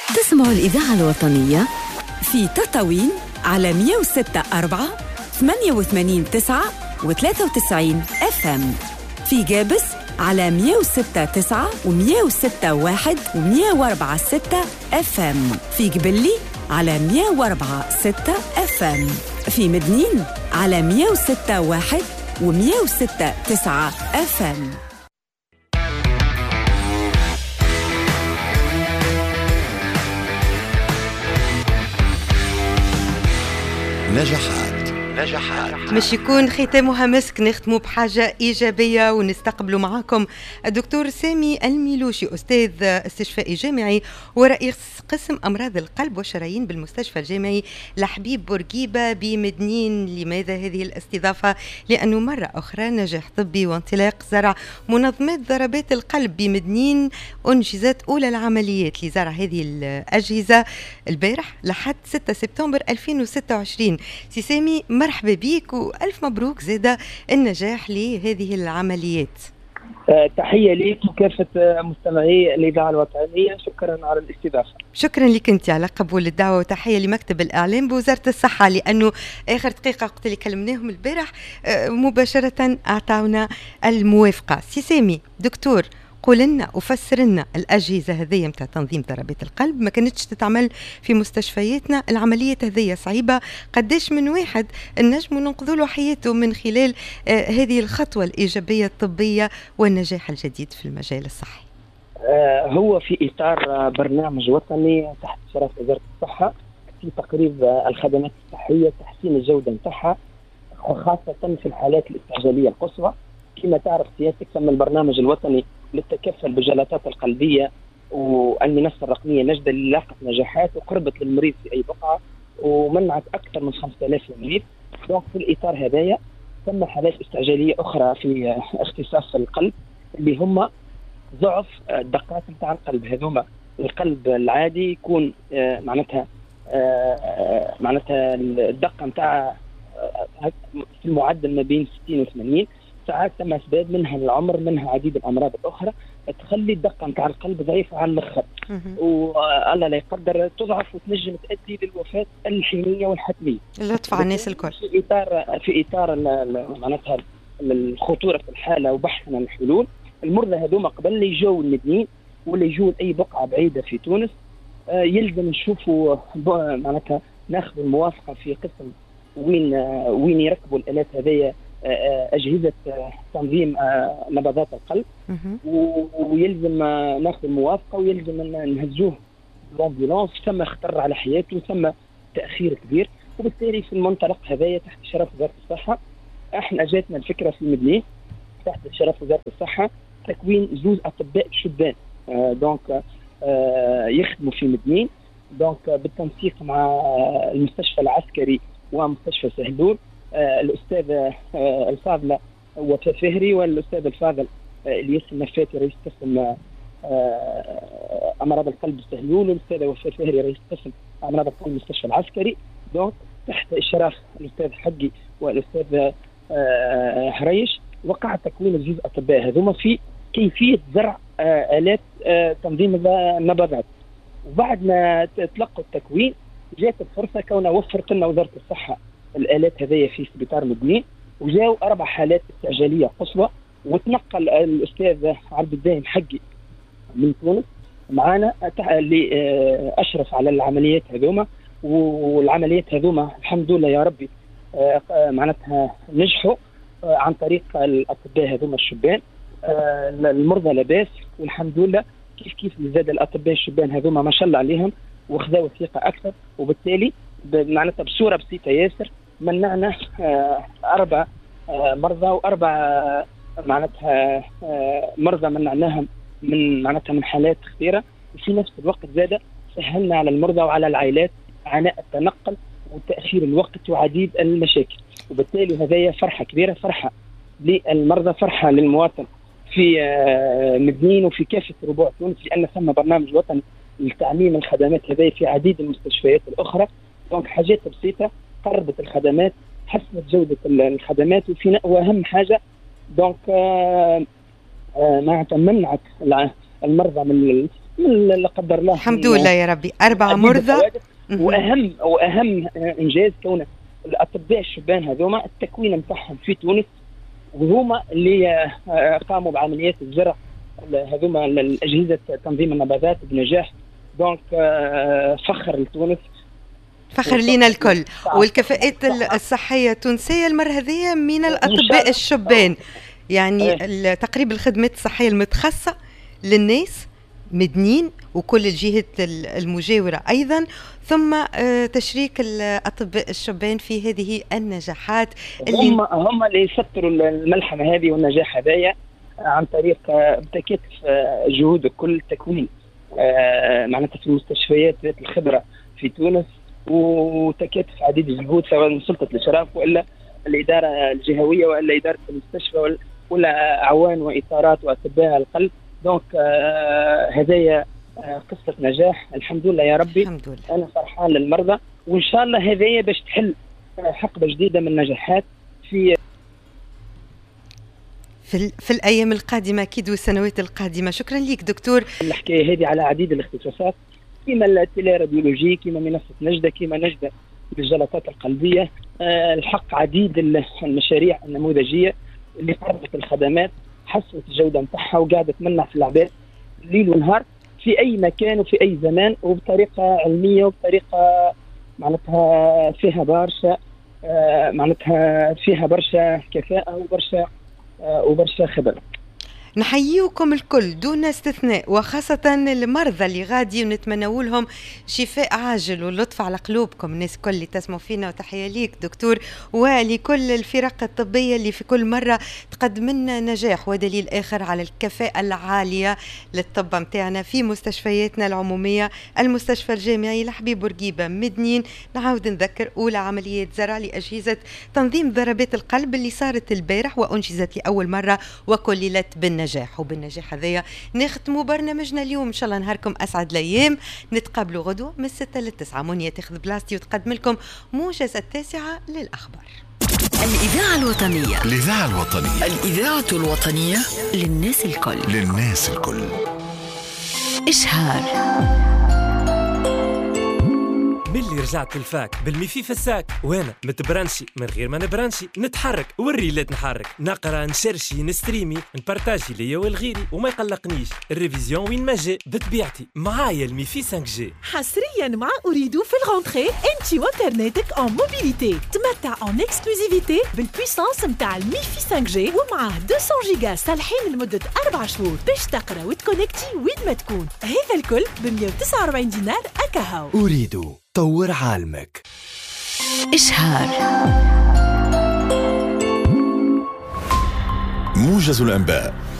تسمعوا الإذاعة الوطنية في تطاوين على 106.4 88.9 و93 FM، في جابس على 106.9 و106.1 و104.6 FM، في جبلي على 104.6 FM، في مدنين على 106.1 و106.9 FM. نجاحات مش يكون ختامها مسك، نختموا بحاجة إيجابية ونستقبلوا معاكم الدكتور سامي الميلوشي، أستاذ استشفائي جامعي ورئيس قسم أمراض القلب والشرايين بالمستشفى الجامعي لحبيب بورقيبة بمدنين. لماذا هذه الاستضافة؟ لأنه مرة أخرى نجاح طبي وانطلاق زرع منظمات ضربات القلب بمدنين. أنجزت أولى العمليات لزرع هذه الأجهزة البارح لحد 6 سبتمبر 2026. سي سامي مرحبا بيك وألف مبروك زادة النجاح لهذه العمليات. تحية لك وكافة مستمعي الإذاعة الوطنية، شكرا على الاستضافة. شكرا لك أنت على قبول الدعوة، وتحية لمكتب الإعلام بوزارة الصحة، لأنه آخر دقيقة وقت اللي كلمناهم البارح مباشرة أعطونا الموافقة. سي سامي دكتور، قول لنا وفسر لنا الأجهزة هذه متاع تنظيم ضربات القلب ما كانتش تتعمل في مستشفياتنا، العملية هذه صعيبة، قديش من واحد النجم ننقذ له حياته من خلال هذه الخطوة الإيجابية الطبية والنجاح الجديد في المجال الصحي؟ هو في إطار برنامج وطني تحت إشراف وزارة الصحة في تقريب الخدمات الصحية، تحسين الجودة نتاعها خاصة في الحالات الاستعجالية القصوى. كما تعرف سيادتك تم البرنامج الوطني للتكفل بالجلطات القلبية والمنصة الرقمية نجدة اللي لاقت نجاحات وقربت للمريض في أي بقعة ومنعت أكثر من 5000 مريض. دونك في الإطار هذايا تم حالات استعجالية أخرى في اختصاص القلب اللي هم ضعف الدقات نتاع القلب. هذوما القلب العادي يكون معناتها الدقة نتاع في المعدل ما بين 60 و 80. ساعات تم اسباب منها العمر، منها عديد الامراض الاخرى تخلي الدقه نتاع القلب ضعيفه على الاخر، والله لا يقدر تضعف وتنجم تؤدي للوفاه الحينيه والحتميه. اللطف على الناس الكل. في اطار معناتها الخطوره في الحاله وبحثا عن الحلول، المرضى هذوما قبل اللي يجوا المدنيين ولا يجوا اي بقعه بعيده في تونس يلزم نشوفوا معناتها ناخذ الموافقه في قسم وين يركبوا الالات هذيا أجهزة تنظيم نبضات القلب، ويلزم ناخذ الموافقة ويلزم نهزوه الأمبولانس. ثم خطر على حياته، ثم تأخير كبير. وبالتالي في المنطلق هذايا تحت إشراف وزارة الصحة احنا جاتنا الفكرة في المدني تحت إشراف وزارة الصحة تكوين زوج أطباء شبان دونك يخدموا في مدنين، دونك بالتنسيق مع المستشفى العسكري ومستشفى سهلول، الأستاذ الفاضل وفاء فهري والأستاذ الفاضل الياس النفاتي رئيس قسم أمراض القلب السهلول، والأستاذ وفاء فهري رئيس قسم أمراض القلب المستشفى العسكري. دونك تحت إشراف الأستاذ حقي والأستاذ حريش وقع تكوين الجزء أطباء هذوما في كيفية زرع آلات تنظيم النبضات. وبعد ما تلقوا التكوين جاءت الفرصة كونها وفرت لنا وزارة الصحة الآلات هذية في سبيطار مدني، وجاءوا 4 حالات استعجالية قصوى، وتنقل الأستاذ عبد الدايم حقي من تونس معنا اللي أشرف على العمليات هذوما. والعمليات هذوما الحمد لله يا ربي معناتها نجحوا عن طريق الأطباء هذوما الشبان. المرضى لاباس والحمد لله. كيف زاد الأطباء الشبان هذوما ما شاء الله عليهم وخذوا ثقة أكثر، وبالتالي معناتها بصورة بسيطة ياسر منعنا 4 مرضى و4 معناتها مرضى منعناهم من حالات خطيرة، وفي نفس الوقت زاد سهلنا على المرضى وعلى العائلات عناء التنقل وتأخير الوقت وعديد المشاكل. وبالتالي هذه فرحة كبيرة، فرحة للمرضى، فرحة للمواطن في مدنين وفي كافة ربوع تونس، لأن ثم برنامج وطني لتعميم الخدمات هذه في عديد المستشفيات الأخرى. دونك حاجات بسيطة قربت الخدمات، حسنت جودة الخدمات، وأهم حاجة دونك معناتها منعت المرضى من لا قدر الله الحمد لله يا ربي 4 مرضى. واهم انجاز كونه الاطباء الشبان هذوما التكوين نتاعهم في تونس، وهما اللي قاموا بعمليات الزرع هذوما الاجهزه تنظيم النباتات بنجاح. دونك فخر لتونس، فخر لينا الكل. والكفاءات الصحيه التونسيه المره هذه من الاطباء الشبان، يعني تقريبا الخدمات الصحيه المتخصصه للناس مدنين وكل الجهات المجاورة أيضا، ثم تشريك الأطباء الشبان في هذه النجاحات اللي هم اللي يسطروا الملحمة هذه والنجاح هذايا عن طريق تكاتف جهود كل تكوين معناتها في المستشفيات ذات الخبرة في تونس، وتكاتف عديد الجهود سواء من سلطة الإشراف وإلا الإدارة الجهوية وإلا إدارة المستشفى ولا أعوان وإطارات وأطباء القلب. دونك هذايا قصة نجاح الحمد لله يا ربي. الحمد لله. أنا فرحان للمرضى، وإن شاء الله هذايا باش تحل حقبة جديدة من النجاحات في الأيام القادمة أكيد والسنوات القادمة. شكرا لك دكتور. الحكاية هذه على عديد الاختصاصات كما التليراديولوجي، كما منصة نجدة، كما نجدة بالجلطات القلبية. الحق عديد المشاريع النموذجية اللي قربت الخدمات، حسنت الجودة نتاعها وقاعدة تمنع في العباد ليل ونهار في أي مكان وفي أي زمان وبطريقة علمية وبطريقة معناتها فيها برشا كفاءة وبرشا خبرة. نحييكم الكل دون استثناء، وخاصة المرضى اللي غادي ونتمنوا لهم شفاء عاجل واللطف على قلوبكم الناس كل اللي تسمعوا فينا. وتحية ليك دكتور، ولكل الفرق الطبية اللي في كل مرة تقدم لنا نجاح ودليل آخر على الكفاءة العالية للطب متاعنا في مستشفياتنا العمومية. المستشفى الجامعي لحبيب بورقيبة مدنين، نعاود نذكر أولى عمليات زرع لأجهزة تنظيم ضربات القلب اللي صارت البارح وأنجزت لأول مرة وكللت بالنجاح. وبالنجاح هذايا نختموا برنامجنا اليوم. إن شاء الله نهاركم أسعد الأيام، نتقابلوا غدوة من 6 ل 9. منية تاخذ بلاستي وتقدم لكم موجز 9 للأخبار. الإذاعة الوطنية. الإذاعة الوطنية. الإذاعة الوطنية للناس الكل. للناس الكل. إشهار. ملي رجعت للفاك بالميفي في الساك، وانا متبرنشي من غير ما نبرنشي، نتحرك والريلات نحرك، نقرا نشرشي نستريمي نبارتاجي ليا والغيري وما يقلقنيش الريفيزيون وين ما جاء بطبيعتي معايا الميفي 5G. حصريا مع أريدو في الغونتري انتي وانترنتك اون موبيليتي، تمتع اون اكسكلوزيفيتي بالبويسانس متاع الميفي 5G ومعاه 200 جيجا صالحين لمدة 4 شهور باش تقرا وتكونكتي وين ما تكون. هذا الكل ب 149 دينار أكاهو. أريدو طور عالمك. إشهار. موجز الأنباء.